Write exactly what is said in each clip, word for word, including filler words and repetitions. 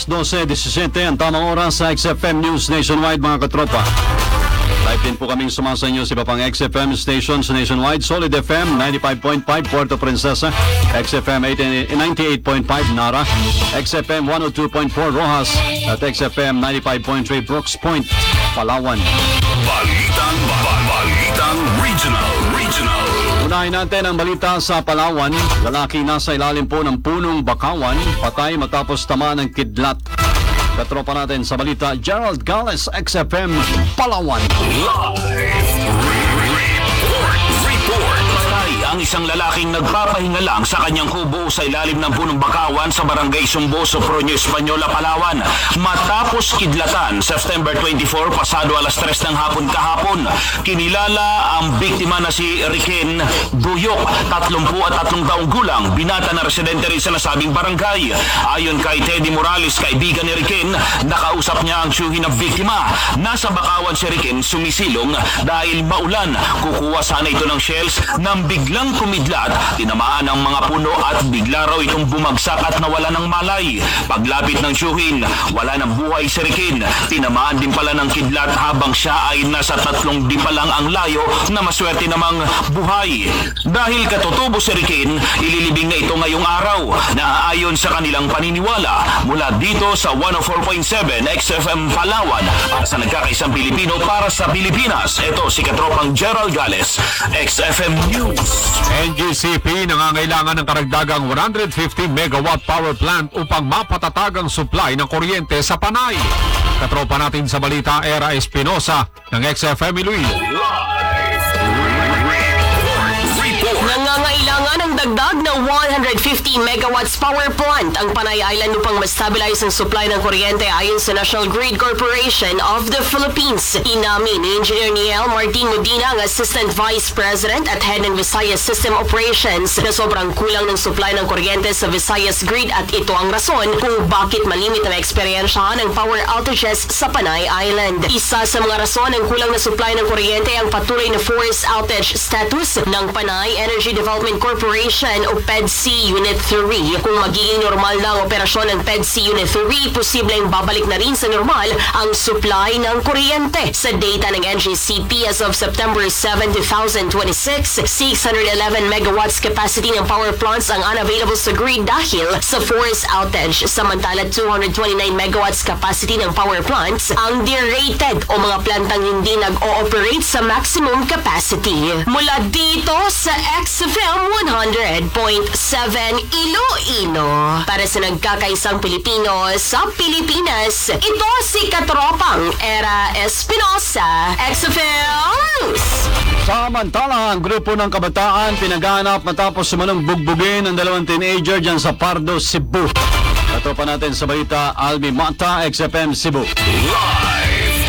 dose disisiete ang tamang oras sa X F M News Nationwide, mga katropa. Live din po kaming sumasa inyo sa iba pang X F M stations nationwide. Solid F M ninety-five point five Puerto Princesa, X F M ninety-eight point five Nara, X F M one oh two point four Rojas, at X F M ninety-five point three Brooks Point, Palawan. Balitang, balitang regional, regional. Unahin natin ang balita sa Palawan. Lalaki nasa ilalim po ng punong bakawan, patay matapos tamaan ng kidlat. Katropa natin sa balita, Gerald Gales, X F M, Palawan. Live report, report. Patay ang isang lalaking nagpapahinga lang sa kanyang kubo sa ilalim ng punong bakawan sa barangay Sumbo, Sopronio, Española, Palawan. Matapos kidlatan, September twenty-four, pasado alas tres ng hapon kahapon. Kinilala ang biktima na si Riken Duyok, tatlumpu at tatlong taong gulang, binata na residente rin sa nasabing barangay. Ayon kay Teddy Morales, kaibigan ni Riken, nakausap niya ang tiyuhin ng biktima. Nasa bakawan si Riken sumisilong dahil maulan. Kukuha sana ito ng shells nang biglang kumidlat, tinamaan ang mga puno at bigla raw itong bumagsak at nawala ng malay. Paglapit ng tiyuhin, wala ng buhay si Riken. Tinamaan din pala ng kidlat habang siya ay nasa tatlong di pa lang ang layo na maswerte namang buhay. Dahil katutubo si Riken, ililibing na ito ngayong araw na ayon sa kanilang paniniwala. Mula dito sa one oh four point seven X F M Palawan, para sa nagkakaisang Pilipino para sa Pilipinas, ito si Katropang Gerald Gales, X F M News. N G C P nangangailangan ng karagdagang one hundred fifty megawatt power plant upang mapatatag ang supply ng kuryente sa Panay. Katropa natin sa balita, Era Espinosa ng X F M Iloilo. Nangangailangan ng dagdag na one hundred fifty megawatts power plant ang Panay Island upang ma-stabilize ang supply ng kuryente ayon sa National Grid Corporation of the Philippines. Inamin ni Engineer Niel Martin Medina, ang Assistant Vice President at Head ng Visayas System Operations, na sobrang kulang ng supply ng kuryente sa Visayas Grid at ito ang rason kung bakit malimit ang eksperyensya ng power outages sa Panay Island. Isa sa mga rason ng kulang na supply ng kuryente ang patuloy na force outage status ng Panay Energy Development Corporation o P E D C Unit three. Kung magiging normal na ang operasyon ng P E D C Unit three, posibleng babalik na rin sa normal ang supply ng kuryente. Sa data ng N G C P as of September seventh, twenty twenty-six, six hundred eleven megawatts capacity ng power plants ang unavailable sa grid dahil sa force outage. Samantala, two hundred twenty-nine megawatts capacity ng power plants ang derated o mga plantang hindi nag-ooperate sa maximum capacity. Mula dito sa X F M one hundred point seven Iloilo, para sa nagkakaisang Pilipino sa Pilipinas, ito si Katropang Era Espinosa, X F M News. Samantala, ang grupo ng kabataan pinaghanap matapos sumanong bugbugin ng dalawang teenager dyan sa Pardo, Cebu. Katropa natin sa balita, Albi Mata, X F M Cebu. Live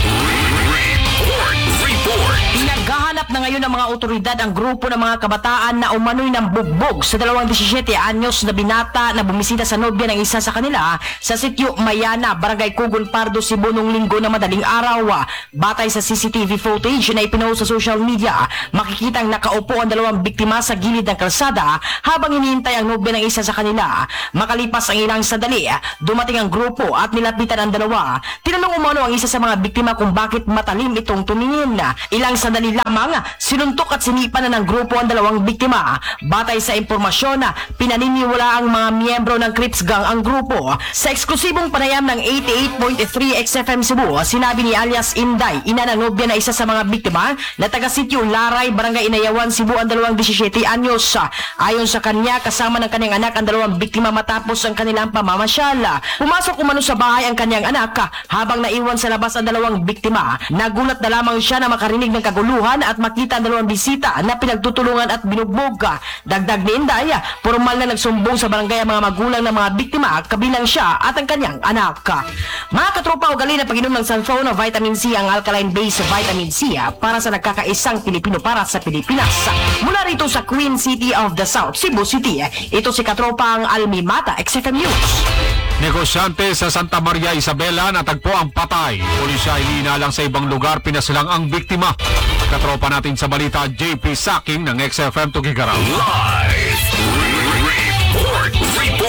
report, report. Naghahanap na ngayon ng mga otoridad ang grupo ng mga kabataan na umano'y ng bugbog sa dalawang disisiete anyos na binata na bumisita sa nobya ng isa sa kanila sa sitio Mayana, Barangay Kugon, Pardo, Cebu noong linggo na madaling araw. Batay sa C C T V footage na ipinost sa social media, makikitang nakaupo ang dalawang biktima sa gilid ng kalsada habang hinihintay ang nobya ng isa sa kanila. Makalipas ang ilang sandali, dumating ang grupo at nilapitan ang dalawa. Tinanong umano ang isa sa mga biktima kung bakit matalim itong tumingin. Ilang sandali lamang, sinuntok at sinipa na ng grupo ang dalawang biktima. Batay sa impormasyon, pinaniniwala ang mga miyembro ng Crips Gang ang grupo. Sa eksklusibong panayam ng eighty-eight point three X F M Cebu, sinabi ni alias Inday, ina ng nobya na isa sa mga biktima na taga-sityo Laray, Barangay Inayawan, Cebu ang dalawang disisiete anyos. Ayon sa kanya, kasama ng kanyang anak ang dalawang biktima matapos ang kanilang pamamasyal. Pumasok umano sa bahay ang kanyang anak habang naiwan sa labas ang dalawang biktima. Nagulat na lamang siya na makarinig ng kaguluhan at makita ang dalawang bisita na pinagtutulungan at binugbog. Dagdag ni Inday, formal na nagsumbong sa barangay ang mga magulang ng mga biktima, kabilang siya at ang kanyang anak. Mga katropa, ugali na pag-inom ng Sanfone na vitamin C ang alkaline-based vitamin C para sa nagkakaisang Pilipino para sa Pilipinas. Mula rito sa Queen City of the South, Cebu City, ito si Katropang Almi Mata, X F M News. Negosyante sa Santa Maria Isabela natagpo ang patay. Pulisya ilinalang sa ibang lugar, pinasilang ang biktima. Katropa natin sa balita, J P Saking ng X F M Tugigaraw. Live report, report.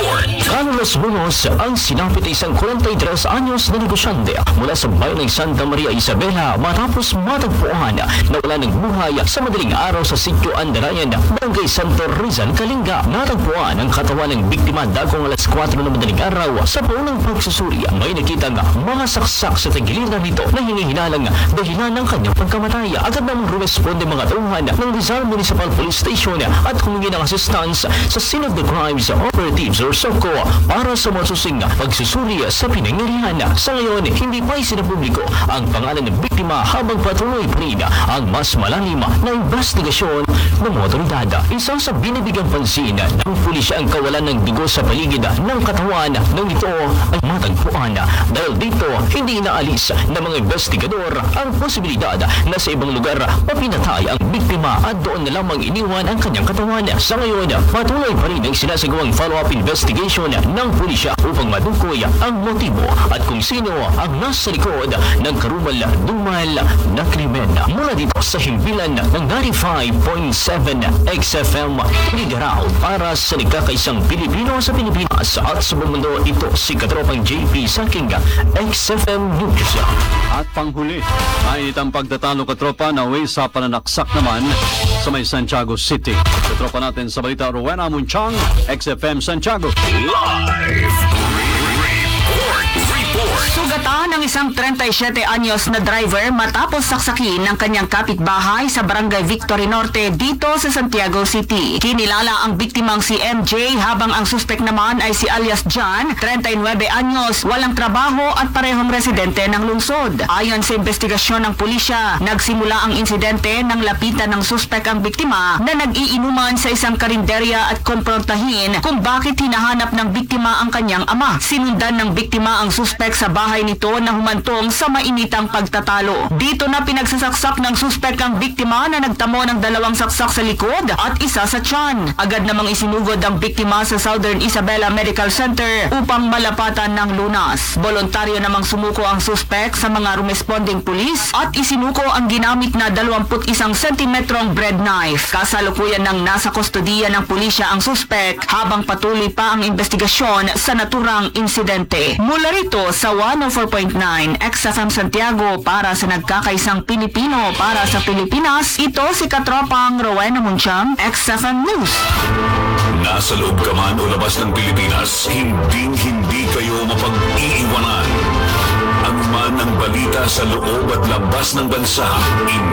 Carlos Munoz ang sinapit ay isang forty-tres anyos na negosyante mula sa bayan ng Santa Maria Isabela matapos matagpuan na wala ng buhay sa madaling araw sa sitio Andarayan, Barangay Santo Rizal, Kalinga. Natagpuan ang katawan ng biktima dagong alas kwatro na madaling araw sa paunang pagsusuri. May nakitang mga saksak sa tagiliran nito na hinihinalang dahilan ng kanyang pagkamatay. Agad namang rumesponde mga tauhan ng Rizal Municipal Police Station at humingi ng assistance sa Scene of the Crimes Operatives or SOCO para sa masusing pagsusuri sa pinangyarihan. Sa ngayon, hindi pa isinapubliko ang pangalan ng biktima habang patuloy pa rin ang mas malalim na investigasyon ng otoridad. Isa sa binibigang pansin ng pulisya ang kawalan ng dugo sa paligid ng katawan ng ito ay matagpuan. Dahil dito, hindi inaalis ng mga investigador ang posibilidad na sa ibang lugar papinatay ang biktima at doon na lamang iniwan ang kanyang katawan. Sa ngayon, patuloy pa rin ang sinasagawang follow-up investigation ng pulisya upang madukoy ang motibo at kung sino ang nasa likod ng karumal-dumal na krimen. Mula dito sa himpilan ng ninety-five point seven X F M, Lideraw para sa nagkakaisang Pilipino sa Pilipinas at sa buong mundo, ito si Katropang J P sa aking X F M News. At panghuli, mainit ang pagtatalo katropa na way sa pananaksak naman sa may Santiago City. Katropa natin sa balita, Rowena Munchang, X F M Santiago. Live report, report. Sugatan ng isang thirty-seven anyos na driver matapos saksakin ng kanyang kapitbahay sa Barangay Victory Norte dito sa Santiago City. Kinilala ang biktimang si M J habang ang suspek naman ay si alias John, thirty-nine anyos, walang trabaho at parehong residente ng lungsod. Ayon sa investigasyon ng pulisya, nagsimula ang insidente nang lapitan ng suspek ang biktima na nag-iinuman sa isang karinderya at kumprontahin kung bakit hinahanap ng biktima ang kanyang ama. Sinundan ng biktima ang suspek sa bahay nito na humantong sa mainitang pagtatalo. Dito na pinagsasaksak ng suspek ang biktima na nagtamo ng dalawang saksak sa likod at isa sa tiyan. Agad namang isinugod ang biktima sa Southern Isabela Medical Center upang malapatan ng lunas. Voluntaryo namang sumuko ang suspek sa mga rumesponding pulis at isinuko ang ginamit na twenty-one sentimetrong bread knife. Kasalukuyan ng nasa kustodiya ng pulisya ang suspek habang patuloy pa ang investigasyon sa naturang insidente. Mula rito sa one oh four point nine X F M Santiago para sa nagkakaisang Pilipino para sa Pilipinas, ito si Katropang Rowena Munchang, X F M News. Nasa loob ka man o labas ng Pilipinas, hinding-hindi kayo mapag-iiwanan. Ang man ang balita sa loob at labas ng bansa,